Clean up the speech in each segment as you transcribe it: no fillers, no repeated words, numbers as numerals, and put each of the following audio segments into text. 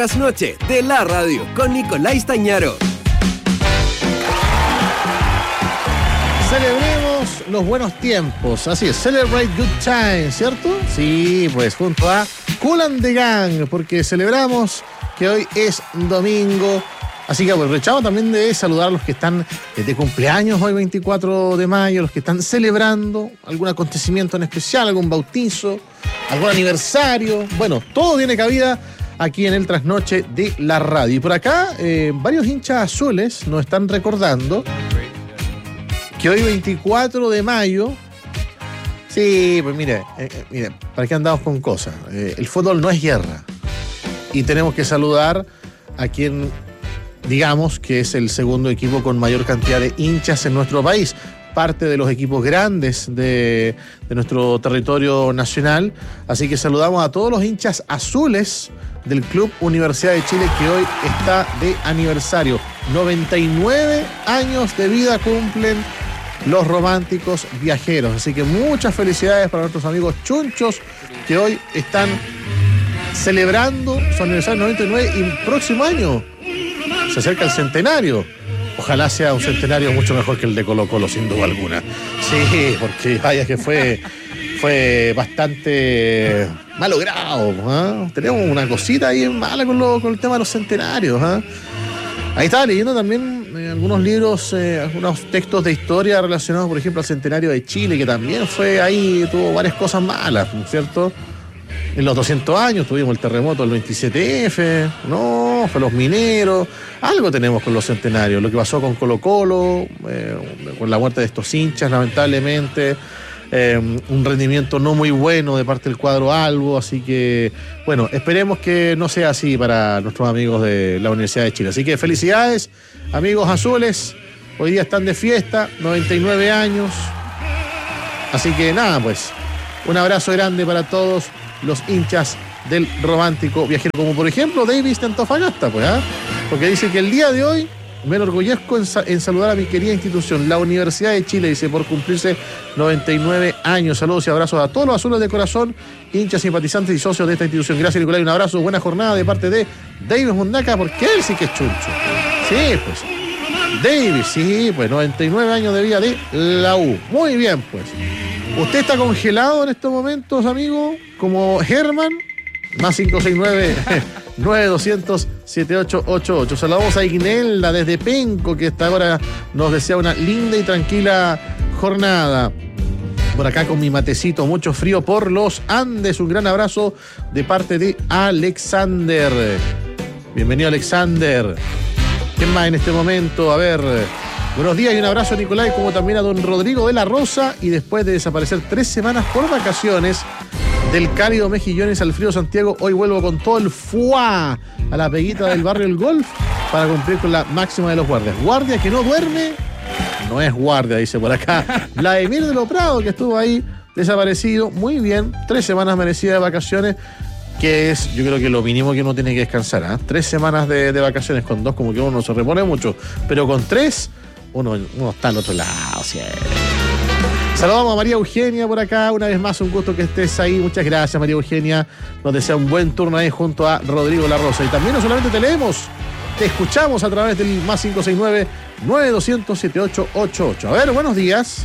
Noche de la radio con Nicolás Stañaro. Celebremos los buenos tiempos, así es, Celebrate Good Times, ¿cierto? Sí, pues junto a Kool and the Gang, porque celebramos que hoy es domingo. Así que aprovechamos también de saludar a los que están de cumpleaños hoy 24 de mayo, los que están celebrando algún acontecimiento en especial, algún bautizo, algún aniversario. Bueno, todo tiene cabida aquí en el Trasnoche de la radio. Y por acá, varios hinchas azules nos están recordando que hoy 24 de mayo... Sí, pues mire, ¿para qué andamos con cosas? El fútbol no es guerra. Y tenemos que saludar a quien, digamos, que es el segundo equipo con mayor cantidad de hinchas en nuestro país. Parte de los equipos grandes de nuestro territorio nacional. Así que saludamos a todos los hinchas azules del Club Universidad de Chile, que hoy está de aniversario. 99 años de vida cumplen los románticos viajeros. Así que muchas felicidades para nuestros amigos chunchos que hoy están celebrando su aniversario 99 y próximo año se acerca el centenario. Ojalá sea un centenario mucho mejor que el de Colo-Colo, sin duda alguna. Sí, porque vaya que fue bastante malogrado. Tenemos una cosita ahí mala con el tema de los centenarios. Ahí estaba leyendo también algunos libros, algunos textos de historia relacionados, por ejemplo, al centenario de Chile, que también fue ahí, tuvo varias cosas malas, ¿no es cierto? En los 200 años tuvimos el terremoto del 27F, no, fue los mineros, algo tenemos con los centenarios, lo que pasó con Colo-Colo, con la muerte de estos hinchas, lamentablemente, un rendimiento no muy bueno de parte del cuadro albo, así que, bueno, esperemos que no sea así para nuestros amigos de la Universidad de Chile. Así que felicidades, amigos azules, hoy día están de fiesta, 99 años, así que nada, pues, un abrazo grande para todos los hinchas del romántico viajero, como por ejemplo Davis de Antofagasta, pues, porque dice que el día de hoy me enorgullezco en saludar a mi querida institución, la Universidad de Chile, dice, por cumplirse 99 años. Saludos y abrazos a todos los azules de corazón, hinchas, simpatizantes y socios de esta institución. Gracias, Nicolás, y un abrazo, buena jornada de parte de Davis Mundaca, porque él sí que es chuncho. Sí, pues, Davis, sí, pues, 99 años de vida de la U. Muy bien, pues. ¿Usted está congelado en estos momentos, amigo? Como Herman, más 569-9200-7888. Saludamos a Ignelda desde Penco, que hasta ahora nos desea una linda y tranquila jornada. Por acá con mi matecito, mucho frío por los Andes. Un gran abrazo de parte de Alexander. Bienvenido, Alexander. ¿Quién más en este momento? A ver... Buenos días y un abrazo a Nicolás, como también a don Rodrigo de la Rosa. Y después de desaparecer 3 semanas por vacaciones del cálido Mejillones al frío Santiago, hoy vuelvo con todo el fuá a la peguita del barrio El Golf para cumplir con la máxima de los guardias. Guardia que no duerme, no es guardia, dice por acá Vladimir de lo Prado, que estuvo ahí desaparecido. Muy bien, 3 semanas merecidas de vacaciones, que es, yo creo que lo mínimo que uno tiene que descansar. 3 semanas de vacaciones, con 2 como que uno no se repone mucho, pero con 3... Uno está al otro lado, ¿sí? Saludamos a María Eugenia por acá, una vez más, un gusto que estés ahí. Muchas gracias, María Eugenia. Nos desea un buen turno ahí junto a Rodrigo La Rosa. Y también no solamente te leemos, te escuchamos a través del más 569-9200-7888. A ver, buenos días.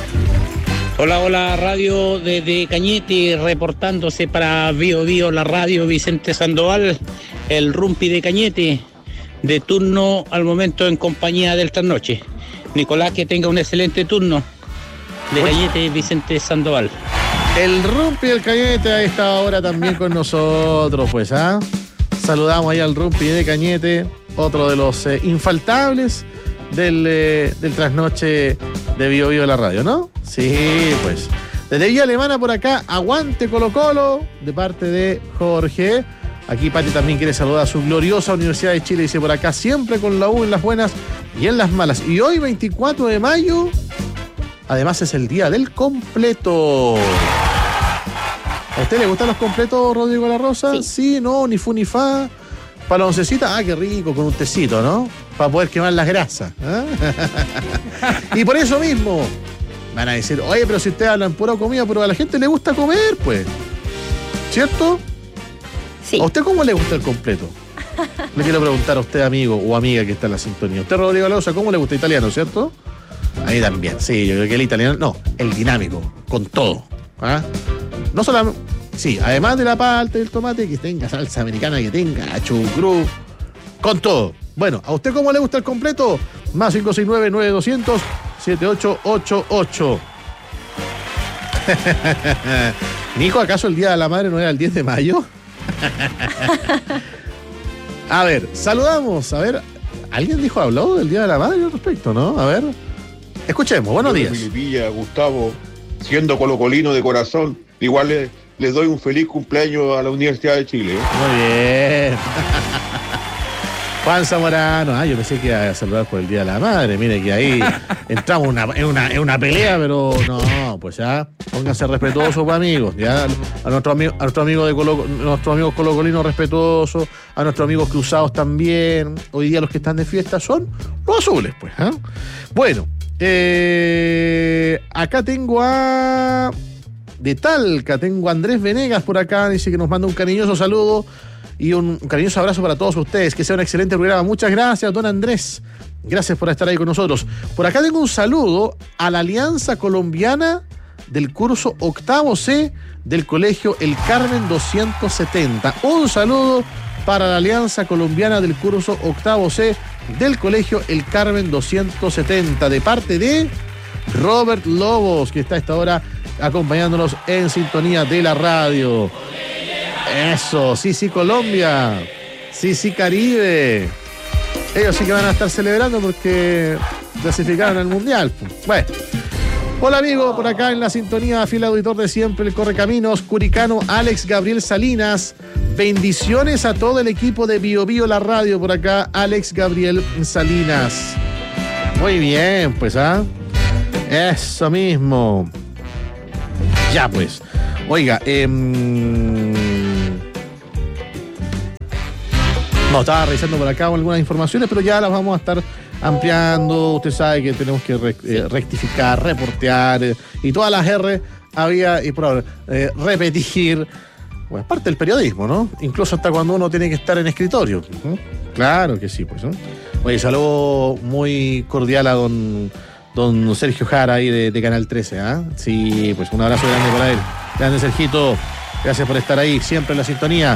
Hola, radio desde Cañete, reportándose para Bio Bio, la radio Vicente Sandoval, el Rumpi de Cañete, de turno al momento en compañía del Trasnoche. Nicolás, que tenga un excelente turno. De Cañete, Vicente Sandoval. El Rumpi del Cañete a esta hora también con nosotros, pues, Saludamos ahí al Rumpi de Cañete, otro de los infaltables del Trasnoche de Bio Bio de la radio, ¿no? Sí, pues. Desde Villa Alemana por acá, aguante Colo-Colo, de parte de Jorge. Aquí Pati también quiere saludar a su gloriosa Universidad de Chile, dice por acá, siempre con la U en las buenas y en las malas. Y hoy, 24 de mayo, además es el día del completo. ¿A usted le gustan los completos, Rodrigo La Rosa? Sí, sí, no, ni fu ni fa. Para la oncecita, qué rico, con un tecito, ¿no? Para poder quemar las grasas. Y por eso mismo van a decir, oye, pero si ustedes hablan pura comida, pero a la gente le gusta comer, pues. ¿Cierto? Sí. ¿A usted cómo le gusta el completo? Le quiero preguntar a usted, amigo o amiga que está en la sintonía. Usted, Rodrigo Alonso, ¿cómo le gusta italiano, cierto? A mí también, sí, yo creo que el italiano, no, el dinámico, con todo. ¿Ah? No solamente, sí, además de la palta y el tomate, que tenga salsa americana, que tenga chucrú, con todo. Bueno, ¿a usted cómo le gusta el completo? Más 569-9200-7888. Nico, ¿acaso el Día de la Madre no era el 10 de mayo? A ver, saludamos, a ver, ¿alguien habló del Día de la Madre al respecto, no? A ver, escuchemos, buenos días. Milipilla, Gustavo, siendo colocolino de corazón, igual les doy un feliz cumpleaños a la Universidad de Chile. Muy bien. Juan Zamorano, yo pensé que iba a saludar por el Día de la Madre. Mire que ahí entramos en una pelea, pero no, pues ya, pónganse respetuosos, pues, amigos. Ya, a nuestros amigos colocolinos respetuosos, a nuestros amigos cruzados también. Hoy día los que están de fiesta son los azules, pues. Bueno, acá tengo de Talca, tengo a Andrés Venegas por acá, dice que nos manda un cariñoso saludo y un cariñoso abrazo para todos ustedes. Que sea un excelente programa. Muchas gracias, don Andrés. Gracias por estar ahí con nosotros. Por acá tengo un saludo a la Alianza Colombiana del curso octavo C del Colegio El Carmen 270. Un saludo para la Alianza Colombiana del curso octavo C del Colegio El Carmen 270, de parte de Robert Lobos, que está a esta hora acompañándonos en sintonía de la radio. Eso, sí, Colombia. Sí, Caribe. Ellos sí que van a estar celebrando porque clasificaron al Mundial. Bueno. Hola, amigo, por acá en la sintonía, fiel auditor de siempre, el Correcaminos, curicano Alex Gabriel Salinas. Bendiciones a todo el equipo de Bio Bio la radio, por acá, Alex Gabriel Salinas. Muy bien, pues, eso mismo. Ya, pues. Oiga, no, estaba revisando por acá algunas informaciones, pero ya las vamos a estar ampliando. Usted sabe que tenemos que rectificar, reportear y todas las R había y por repetir. Bueno, es parte del periodismo, ¿no? Incluso hasta cuando uno tiene que estar en escritorio. Claro que sí, pues, ¿no? Oye, saludo muy cordial a don Sergio Jara ahí de Canal 13, Sí, pues un abrazo grande para él. Grande Sergito, gracias por estar ahí, siempre en la sintonía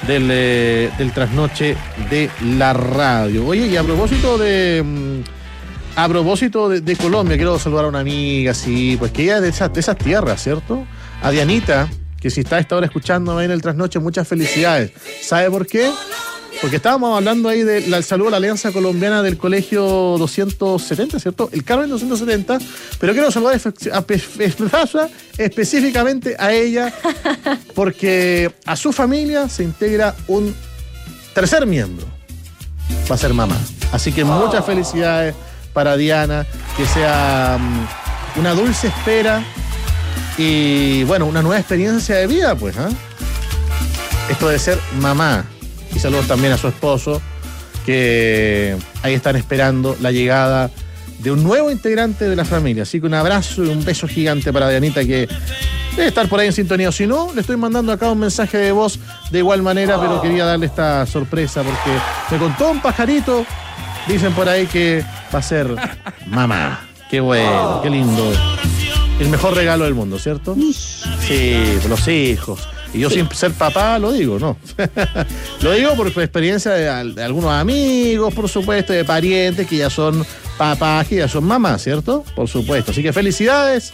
del trasnoche de la radio. Oye, y a propósito de Colombia, quiero saludar a una amiga, sí, pues que ella es de esas tierras, ¿cierto? A Dianita, que si está a esta hora escuchándome en el trasnoche, muchas felicidades. ¿Sabe por qué? Porque estábamos hablando ahí del saludo a la Alianza Colombiana del Colegio 270, ¿cierto? El Carmen 270, pero quiero saludar específicamente a ella, porque a su familia se integra un tercer miembro. Va a ser mamá. Así que muchas felicidades para Diana, que sea una dulce espera y, bueno, una nueva experiencia de vida, pues, Esto de ser mamá. Y saludos también a su esposo, que ahí están esperando la llegada de un nuevo integrante de la familia. Así que un abrazo y un beso gigante para Dianita, que debe estar por ahí en sintonía. O si no, le estoy mandando acá un mensaje de voz de igual manera, pero quería darle esta sorpresa porque me contó un pajarito, dicen por ahí que va a ser mamá. Qué bueno, qué lindo. El mejor regalo del mundo, ¿cierto? Sí, los hijos. Y yo sin ser papá lo digo, ¿no? Lo digo por experiencia de algunos amigos, por supuesto, de parientes que ya son papás, que ya son mamás, ¿cierto? Por supuesto. Así que felicidades.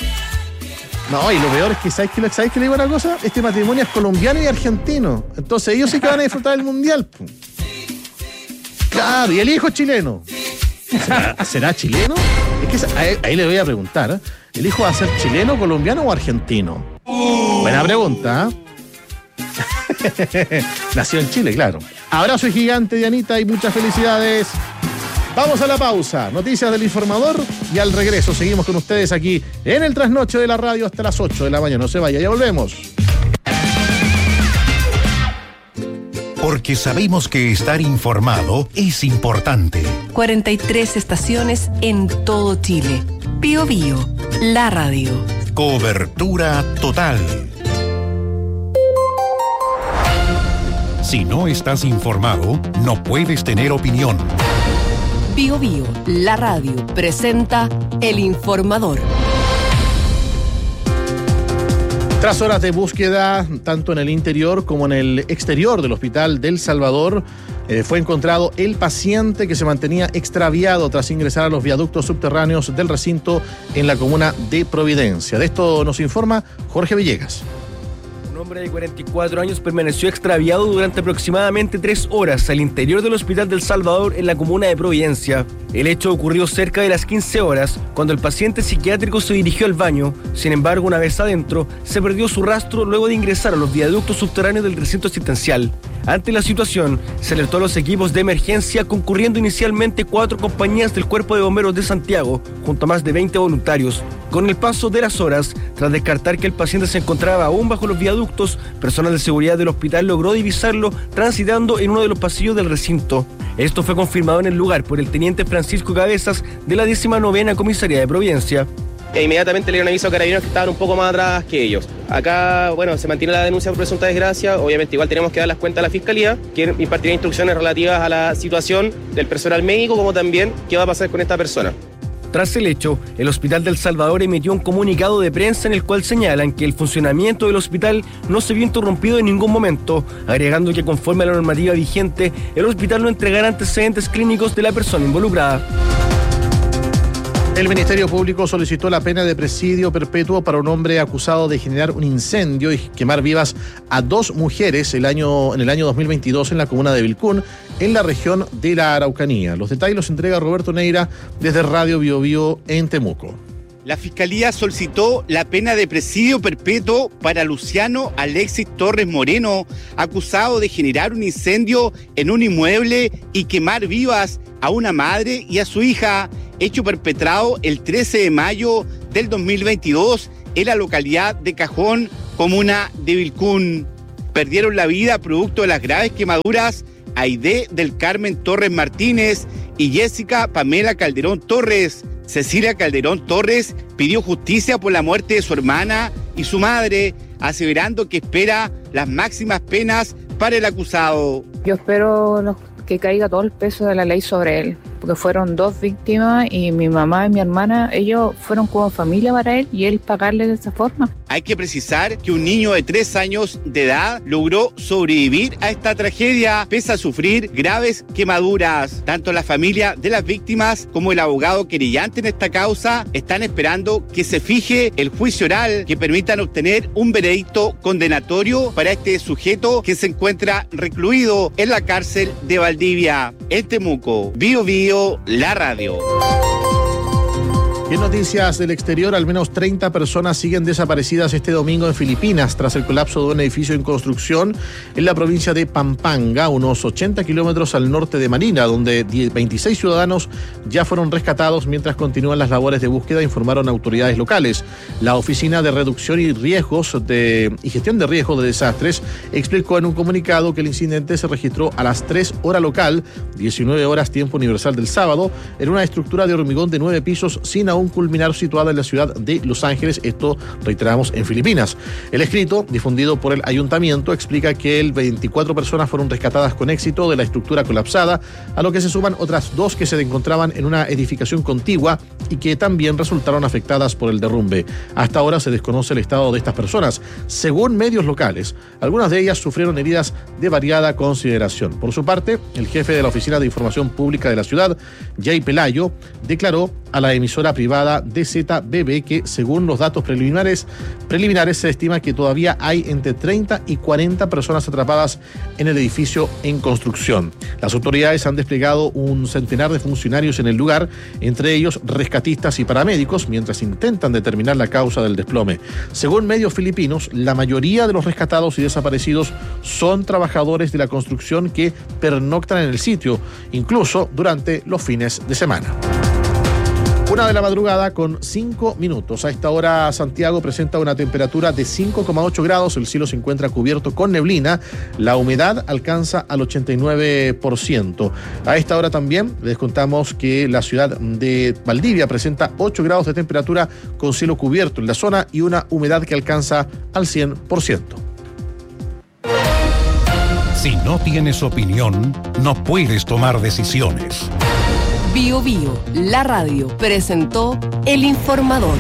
No, y lo peor es que, ¿sabes qué le digo una cosa? Este matrimonio es colombiano y argentino. Entonces ellos sí que van a disfrutar del Mundial. Claro, y el hijo es chileno. ¿Será chileno? Es que ahí le voy a preguntar, ¿el hijo va a ser chileno, colombiano o argentino? Buena pregunta, Nació en Chile, claro. Abrazo gigante, Dianita, y muchas felicidades. Vamos a la pausa. Noticias del Informador y al regreso seguimos con ustedes aquí en el trasnoche de la radio hasta las 8 de la mañana. No se vaya, ya volvemos. Porque sabemos que estar informado es importante. 43 estaciones en todo Chile. Bio Bio, la radio. Cobertura total. Si no estás informado, no puedes tener opinión. Bio Bio, la radio, presenta El Informador. Tras horas de búsqueda, tanto en el interior como en el exterior del Hospital del Salvador, fue encontrado el paciente que se mantenía extraviado tras ingresar a los viaductos subterráneos del recinto en la comuna de Providencia. De esto nos informa Jorge Villegas. Un hombre de 44 años permaneció extraviado durante aproximadamente 3 horas al interior del Hospital del Salvador en la comuna de Providencia. El hecho ocurrió cerca de las 15 horas, cuando el paciente psiquiátrico se dirigió al baño. Sin embargo, una vez adentro, se perdió su rastro luego de ingresar a los viaductos subterráneos del recinto asistencial. Ante la situación, se alertó a los equipos de emergencia, concurriendo inicialmente 4 compañías del Cuerpo de Bomberos de Santiago, junto a más de 20 voluntarios. Con el paso de las horas, tras descartar que el paciente se encontraba aún bajo los viaductos, personal de seguridad del hospital logró divisarlo transitando en uno de los pasillos del recinto. Esto fue confirmado en el lugar por el teniente Francisco Cabezas de la 19ª Comisaría de Providencia. Inmediatamente le dieron aviso a carabineros que estaban un poco más atrás que ellos. Acá, se mantiene la denuncia por presunta desgracia. Obviamente igual tenemos que dar las cuentas a la Fiscalía, que impartirá instrucciones relativas a la situación del personal médico, como también qué va a pasar con esta persona. Tras el hecho, el Hospital del Salvador emitió un comunicado de prensa en el cual señalan que el funcionamiento del hospital no se vio interrumpido en ningún momento, agregando que conforme a la normativa vigente, el hospital no entregará antecedentes clínicos de la persona involucrada. El Ministerio Público solicitó la pena de presidio perpetuo para un hombre acusado de generar un incendio y quemar vivas a 2 mujeres en el año 2022 en la comuna de Vilcún, en la región de la Araucanía. Los detalles los entrega Roberto Neira desde Radio Bio Bio en Temuco. La Fiscalía solicitó la pena de presidio perpetuo para Luciano Alexis Torres Moreno, acusado de generar un incendio en un inmueble y quemar vivas a una madre y a su hija, hecho perpetrado el 13 de mayo del 2022 en la localidad de Cajón, comuna de Vilcún. Perdieron la vida producto de las graves quemaduras Aide del Carmen Torres Martínez y Jessica Pamela Calderón Torres. Cecilia Calderón Torres pidió justicia por la muerte de su hermana y su madre, aseverando que espera las máximas penas para el acusado. Yo espero que caiga todo el peso de la ley sobre él, porque fueron 2 víctimas y mi mamá y mi hermana, ellos fueron como familia para él y él pagarle de esa forma. Hay que precisar que un niño de 3 años de edad logró sobrevivir a esta tragedia pese a sufrir graves quemaduras. Tanto la familia de las víctimas como el abogado querellante en esta causa están esperando que se fije el juicio oral que permitan obtener un veredicto condenatorio para este sujeto que se encuentra recluido en la cárcel de Valdivia. En Temuco, Bio Bio, la radio. En noticias del exterior, al menos 30 personas siguen desaparecidas este domingo en Filipinas tras el colapso de un edificio en construcción en la provincia de Pampanga, unos 80 kilómetros al norte de Manila, donde 26 ciudadanos ya fueron rescatados mientras continúan las labores de búsqueda, informaron autoridades locales. La Oficina de Reducción y Gestión de Riesgos de Desastres explicó en un comunicado que el incidente se registró a las 3 horas local, 19 horas tiempo universal del sábado, en una estructura de hormigón de 9 pisos sin aún culminar, situada en la ciudad de Los Ángeles, esto reiteramos en Filipinas. El escrito, difundido por el ayuntamiento, explica que 24 personas fueron rescatadas con éxito de la estructura colapsada, a lo que se suman otras 2 que se encontraban en una edificación contigua y que también resultaron afectadas por el derrumbe. Hasta ahora se desconoce el estado de estas personas. Según medios locales, algunas de ellas sufrieron heridas de variada consideración. Por su parte, el jefe de la Oficina de Información Pública de la ciudad, Jay Pelayo, declaró a la emisora privada DZBB que, según los datos preliminares, se estima que todavía hay entre 30 y 40 personas atrapadas en el edificio en construcción. Las autoridades han desplegado un centenar de funcionarios en el lugar, entre ellos rescatistas y paramédicos, mientras intentan determinar la causa del desplome. Según medios filipinos, la mayoría de los rescatados y desaparecidos son trabajadores de la construcción que pernoctan en el sitio, incluso durante los fines de semana. 1 de la madrugada con 5 minutos. A esta hora Santiago presenta una temperatura de 5,8 grados. El cielo se encuentra cubierto con neblina. La humedad alcanza al 89%. A esta hora también les contamos que la ciudad de Valdivia presenta 8 grados de temperatura con cielo cubierto en la zona y una humedad que alcanza al 100%. Si no tienes opinión, no puedes tomar decisiones. Bio Bio, la radio, presentó El Informador.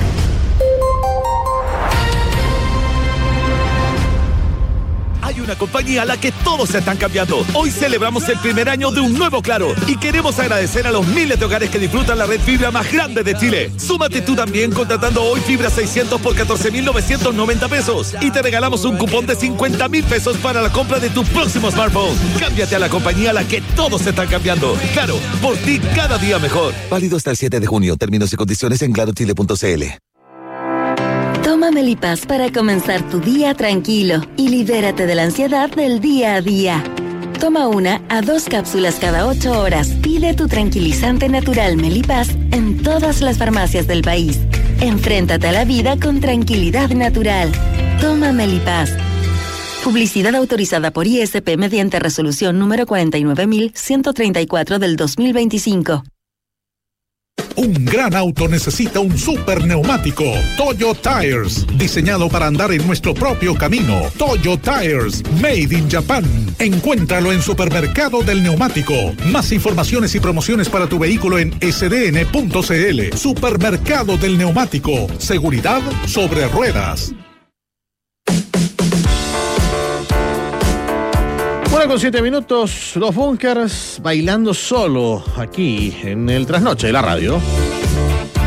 Hay una compañía a la que todos se están cambiando. Hoy celebramos el primer año de un nuevo Claro y queremos agradecer a los miles de hogares que disfrutan la red fibra más grande de Chile. Súmate tú también contratando hoy fibra 600 por 14.990 pesos y te regalamos un cupón de 50.000 pesos para la compra de tu próximo smartphone. Cámbiate a la compañía a la que todos se están cambiando. Claro, por ti cada día mejor. Válido hasta el 7 de junio. Términos y condiciones en clarochile.cl. Toma Melipaz para comenzar tu día tranquilo y libérate de la ansiedad del día a día. Toma 1 a 2 cápsulas cada 8 horas. Pide tu tranquilizante natural Melipaz en todas las farmacias del país. Enfréntate a la vida con tranquilidad natural. Toma Melipaz. Publicidad autorizada por ISP mediante resolución número 49.134 del 2025. Un gran auto necesita un super neumático. Toyo Tires, diseñado para andar en nuestro propio camino. Toyo Tires, made in Japan. Encuéntralo en Supermercado del Neumático. Más informaciones y promociones para tu vehículo en sdn.cl. Supermercado del Neumático. Seguridad sobre ruedas. 1:07, los Bunkers bailando solo aquí en el Trasnoche de la radio.